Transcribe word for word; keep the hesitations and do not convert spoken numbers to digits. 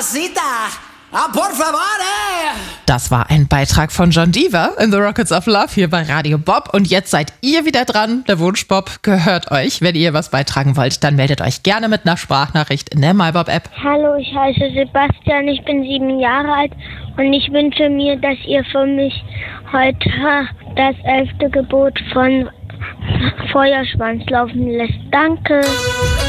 mamacita. Ah, por favor, eh. Das war ein Beitrag von John Deaver in The Rockets of Love hier bei Radio Bob. Und jetzt seid ihr wieder dran. Der Wunschbob gehört euch. Wenn ihr was beitragen wollt, dann meldet euch gerne mit einer Sprachnachricht in der MyBob-App. Hallo, ich heiße Sebastian, ich bin sieben Jahre alt und ich wünsche mir, dass ihr für mich heute das elfte Gebot von Feuerschwanz laufen lässt. Danke.